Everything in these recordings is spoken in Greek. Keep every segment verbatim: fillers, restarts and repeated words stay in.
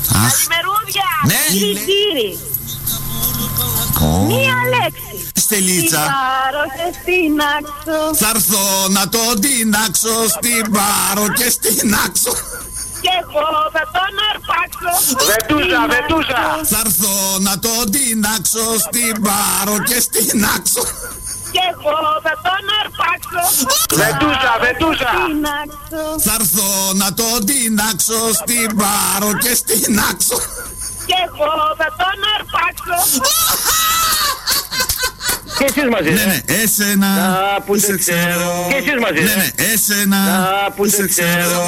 Καλημερούδια. Ναι. Κύριε. Oh. Μία λέξη. Στελίτσα. Την πάρω και στην άξω. Θα έρθω να τον τεινάξω, στην πάρω και στην άξω. Και εγώ θα τον αρπάξω. Βετούσα, βετούσα. Θα έρθω να τον τεινάξω, στην πάρω και στην άξω. Και εγώ θα τον αρπάξω. Βετούσα, βετούσα. Στην άξω. Θα έρθω να τον τεινάξω, στην πάρω και στην άξω. Και εγώ θα τον αρπάξω. Και εσείς μαζί. Ναι, ναι, εσένα Α, που σε ξέρω. Και εσείς μαζί. Ναι, ναι, εσένα Α, που σε ξέρω.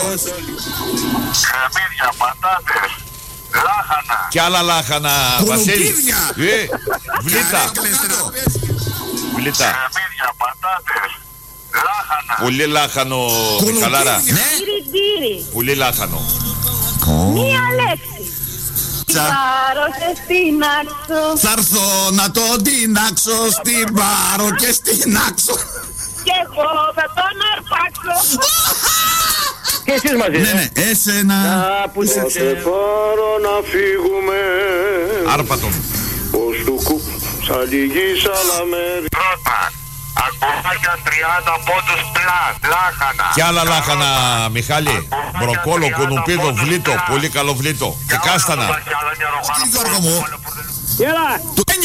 Χαμίδια, πατάτες, λάχανα. Κι άλλα λάχανα, Βασίλη. Κολοκύδια. Ε, Βλήτα. Βλήτα. Χαμίδια, πατάτες, λάχανα. Πολύ λάχανο, Μιχαλάρα. Ναι. Κύριε. Πολύ λάχανο. Μία λέξη. Την πάρω και στην άξω. Θα έρθω να τον τεινάξω, στην πάρω και στην άξω. Και εγώ θα τον αρπάξω. Και εσείς μαζί. Ναι, ναι, εσένα Α, που σε ξέρω. Πάρω να φύγουμε. Άρπατον. Ως του κουπ σαλιγή σαλαμέρι. Πρώτα, αγκουράκια τριάντα πόντους πλάτ, λάχανα. Κι άλλα λάχανα, Μιχάλη. Μπροκόλο, κουνουπίδο, βλήτο. Πολύ καλό βλήτο. Και κάστανα. Τι Γιώργο μου. Έλα.